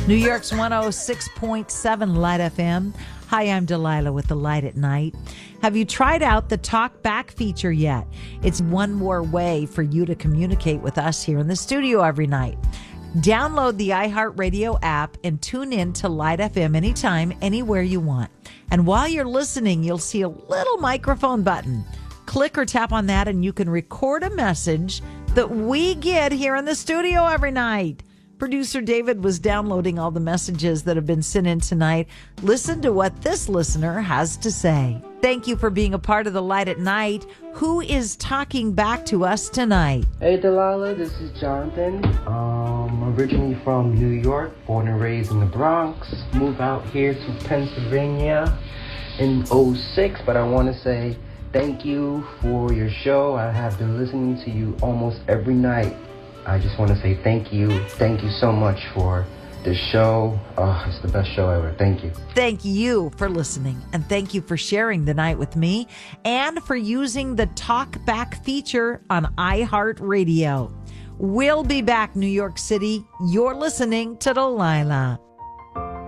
New York's 106.7 Light FM. Hi, I'm Delilah with The Light at Night. Have you tried out the Talk Back feature yet? It's one more way for you to communicate with us here in the studio every night. Download the iHeartRadio app and tune in to Light FM anytime, anywhere you want. And while you're listening, you'll see a little microphone button. Click or tap on that and you can record a message that we get here in the studio every night. Producer David was downloading all the messages that have been sent in tonight. Listen to what this listener has to say. Thank you for being a part of the Light at Night. Who is talking back to us tonight? Hey Delilah, this is Jonathan. Originally from New York, born and raised in the Bronx. Moved out here to Pennsylvania in '06, but I want to say thank you for your show. I have been listening to you almost every night. I just want to say thank you. Thank you so much for the show. Oh, it's the best show ever. Thank you. Thank you for listening, and thank you for sharing the night with me and for using the Talk Back feature on iHeartRadio. We'll be back, New York City. You're listening to Delilah.